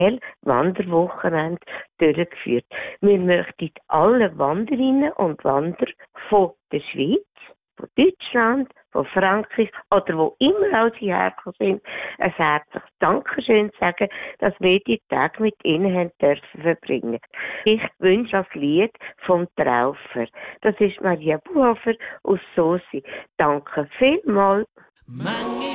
Wanderwochenende durchgeführt. Wir möchten alle Wanderinnen und Wanderer von der Schweiz, von Deutschland, von Frankreich oder wo immer auch sie hergekommen sind, ein herzliches Dankeschön sagen, dass wir die Tage mit ihnen haben dürfen verbringen. Ich wünsche das Lied vom Traufer. Das ist Maria Buhofer aus Sosi. Danke vielmals.